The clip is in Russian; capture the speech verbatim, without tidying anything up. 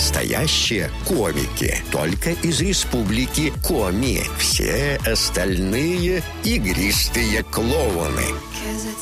настоящие комики. Только из республики Коми. Все остальные игристые клоуны.